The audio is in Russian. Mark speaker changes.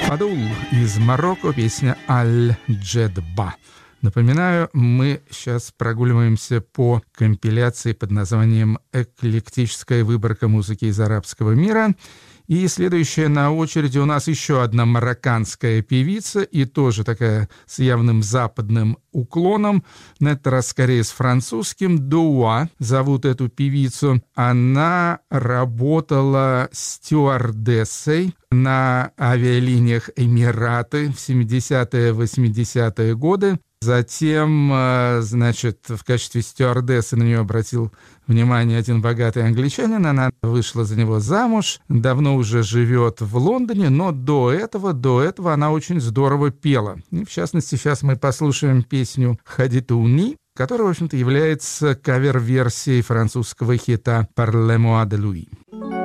Speaker 1: Адул из Марокко, песня «Аль-Джедба». Напоминаю, мы сейчас прогуливаемся по компиляции под названием «Эклектическая выборка музыки из арабского мира». И следующая на очереди у нас еще одна марокканская певица, и тоже такая с явным западным уклоном, на этот раз скорее с французским. Дуа зовут эту певицу. Она работала стюардессой на авиалиниях «Эмираты» в 70-е, 80-е годы. Затем, значит, в качестве стюардессы на нее обратил внимание один богатый англичанин. Она вышла за него замуж, давно уже живет в Лондоне, но до этого она очень здорово пела. И, в частности, сейчас мы послушаем песню «Хадитауни», которая, в общем-то, является кавер-версией французского хита «Parlez-moi de lui».